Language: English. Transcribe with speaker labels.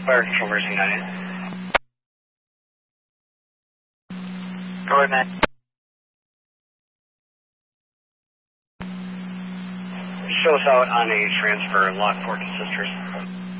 Speaker 1: Fire Control Mercy 98. Go ahead, man. Show us out on a transfer, Lockport to Sisters.